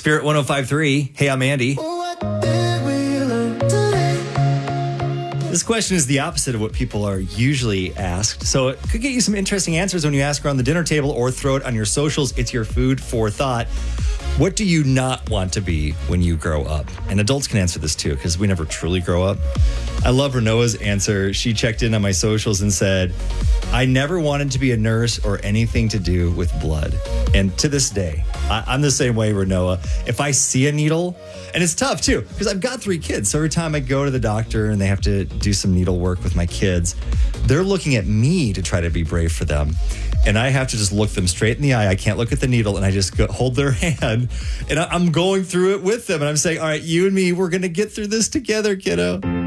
Spirit 105.3. Hey, I'm Andy. This question is the opposite of what people are usually asked. So it could get you some interesting answers when you ask around the dinner table or throw it on your socials. It's your food for thought. What do you not want to be when you grow up? And adults can answer this too, because we never truly grow up. I love Renoa's answer. She checked in on my socials and said, I never wanted to be a nurse or anything to do with blood. And to this day, I'm the same way, Renoa. If I see a needle, and it's tough too, because I've got 3 kids. So every time I go to the doctor and they have to do some needle work with my kids, they're looking at me to try to be brave for them. And I have to just look them straight in the eye. I can't look at the needle, and I just hold their hand. And I'm going through it with them. And I'm saying, all right, you and me, we're going to get through this together, kiddo.